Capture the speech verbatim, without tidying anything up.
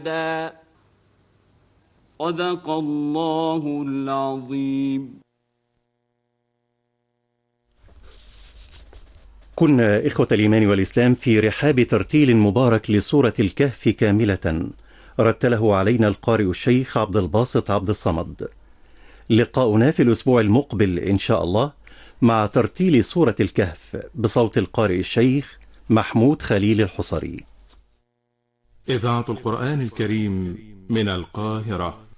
صدق الله العظيم. كنا إخوة الإيمان والإسلام في رحاب ترتيل مبارك لسورة الكهف كاملة، رتله علينا القارئ الشيخ عبد الباسط عبد الصمد. لقاؤنا في الأسبوع المقبل إن شاء الله مع ترتيل سورة الكهف بصوت القارئ الشيخ محمود خليل الحصري. إذاعة القرآن الكريم من القاهرة.